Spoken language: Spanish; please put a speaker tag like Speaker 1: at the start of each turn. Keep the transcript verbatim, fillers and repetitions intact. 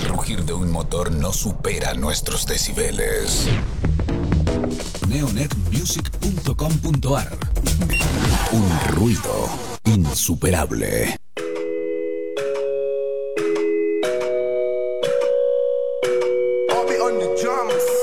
Speaker 1: rugir de un motor no supera nuestros decibeles. neonet music punto com punto ar. Un ruido insuperable.
Speaker 2: I'll be on the drums.